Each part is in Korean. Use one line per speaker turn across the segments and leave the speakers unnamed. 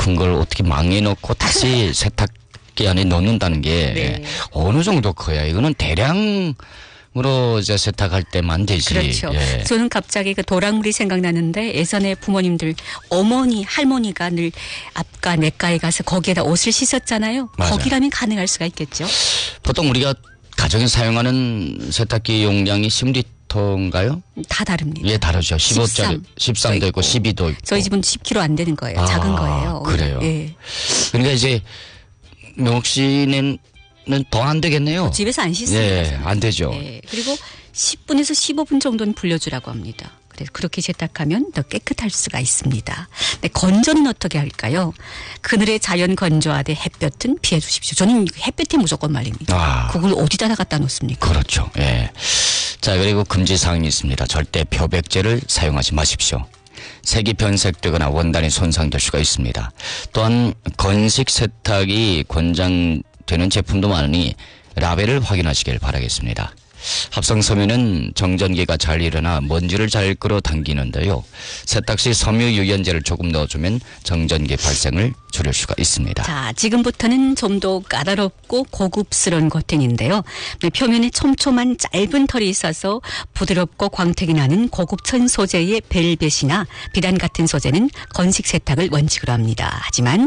큰 걸 어떻게 망에 넣고 다시 세탁기 안에 넣는다는 게
네.
어느 정도 커야 이거는 대량으로 이제 세탁할 때만 되지.
그렇죠.
예.
저는 갑자기 그 도랑물이 생각나는데 예전에 부모님들 어머니 할머니가 늘 앞가 냇가에 가서 거기에다 옷을 씻었잖아요.
맞아요.
거기라면 가능할 수가 있겠죠.
보통 우리가 가정에 사용하는 세탁기 용량이 10리터인가요?
다 다릅니다.
예, 다르죠. 15짜리, 13도 있고 12도 있고.
저희 집은 10kg 안 되는 거예요. 작은 거예요.
그래요.
예.
그러니까 이제 명옥 씨는 더 안 되겠네요.
집에서 안 씻습니다.
예, 안 되죠.
예. 그리고 10분에서 15분 정도는 불려주라고 합니다. 그래서 그렇게 세탁하면 더 깨끗할 수가 있습니다. 근데 건조는 어떻게 할까요? 그늘의 자연 건조하되 햇볕은 피해 주십시오. 저는 햇볕에 무조건 말립니다. 그걸 어디다 갖다 놓습니까?
그렇죠. 예. 자, 그리고 금지사항이 있습니다. 절대 표백제를 사용하지 마십시오. 색이 변색되거나 원단이 손상될 수가 있습니다. 또한 건식 세탁이 권장되는 제품도 많으니 라벨을 확인하시길 바라겠습니다. 합성 섬유는 정전기가 잘 일어나 먼지를 잘 끌어당기는데요. 세탁 시 섬유 유연제를 조금 넣어주면 정전기 발생을 줄일 수가 있습니다.
자, 지금부터는 좀 더 까다롭고 고급스러운 코팅인데요. 표면에 촘촘한 짧은 털이 있어서 부드럽고 광택이 나는 고급천 소재의 벨벳이나 비단 같은 소재는 건식 세탁을 원칙으로 합니다. 하지만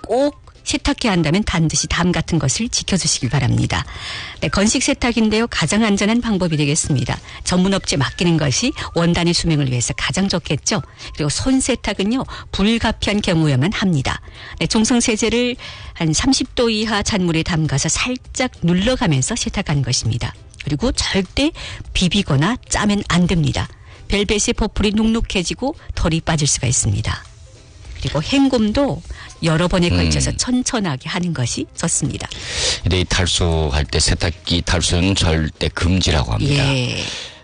꼭 세탁기 한다면 반드시 담 같은 것을 지켜주시기 바랍니다. 네, 건식 세탁인데요. 가장 안전한 방법이 되겠습니다. 전문업체 맡기는 것이 원단의 수명을 위해서 가장 좋겠죠. 그리고 손 세탁은요. 불가피한 경우에만 합니다. 네, 중성세제를 한 30도 이하 찬물에 담가서 살짝 눌러가면서 세탁하는 것입니다. 그리고 절대 비비거나 짜면 안 됩니다. 벨벳의 보풀이 눅눅해지고 털이 빠질 수가 있습니다. 그리고 헹굼도 여러 번에 걸쳐서 천천하게 하는 것이 좋습니다.
근데 이 탈수할 때 세탁기 탈수는 절대 금지라고 합니다.
예.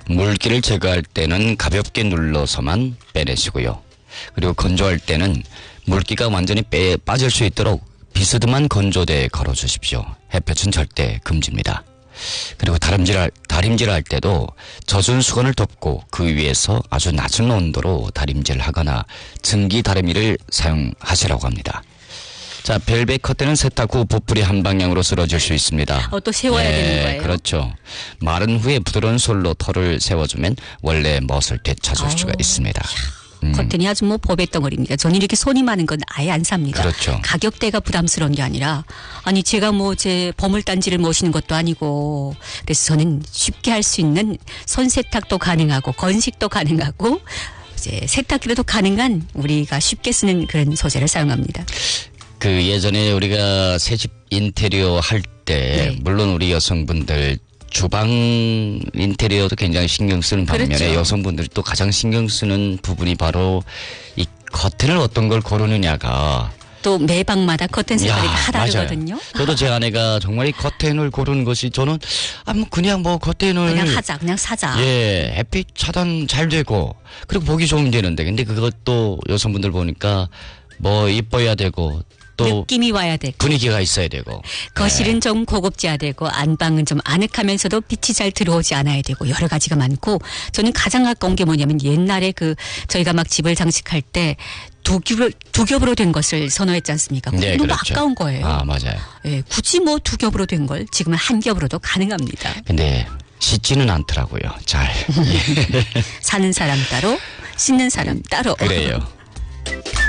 물기를 제거할 때는 가볍게 눌러서만 빼내시고요. 그리고 건조할 때는 물기가 완전히 빠질 수 있도록 비스듬한 건조대에 걸어주십시오. 햇볕은 절대 금지입니다. 그리고 다림질할 때도 젖은 수건을 덮고 그 위에서 아주 낮은 온도로 다림질을 하거나 증기 다리미를 사용하시라고 합니다. 자, 벨벳 커튼은 세탁 후 보풀이 한 방향으로 쓰러질 수 있습니다.
또 세워야 되는 거예요?
그렇죠. 마른 후에 부드러운 솔로 털을 세워주면 원래 멋을 되찾을 수가 있습니다.
커튼이 아주 뭐 법의 덩어리입니다. 저는 이렇게 손이 많은 건 아예 안 삽니다.
그렇죠.
가격대가 부담스러운 게 아니라 아니 제가 뭐 제 보물단지를 모시는 것도 아니고 그래서 저는 쉽게 할 수 있는 손 세탁도 가능하고 건식도 가능하고 이제 세탁기로도 가능한 우리가 쉽게 쓰는 그런 소재를 사용합니다.
그 예전에 우리가 새집 인테리어 할 때 물론 우리 여성분들 주방 인테리어도 굉장히 신경 쓰는 반면에
그렇죠.
여성분들이 또 가장 신경 쓰는 부분이 바로 이 커튼을 어떤 걸 고르느냐가
또 매 방마다 커튼 색깔이 다
맞아요.
다르거든요.
저도 제 아내가 정말 이 커튼을 고르는 것이 저는 그냥 뭐 커튼을
그냥 사자.
예, 햇빛 차단 잘 되고 그리고 보기 좋으면 되는데 근데 그것도 여성분들 보니까 뭐 이뻐야 되고 또
느낌이 와야 되고
분위기가 있어야 되고
거실은 좀 고급져야 되고 안방은 좀 아늑하면서도 빛이 잘 들어오지 않아야 되고 여러 가지가 많고 저는 가장 아까운 게 뭐냐면 옛날에 저희가 막 집을 장식할 때 두 겹으로 된 것을 선호했지 않습니까?
네,
너무
그렇죠.
아까운 거예요.
맞아요.
예, 굳이 뭐 두 겹으로 된 걸 지금은 한 겹으로도 가능합니다.
근데 씻지는 않더라고요. 잘.
사는 사람 따로 씻는 사람 따로.
그래요.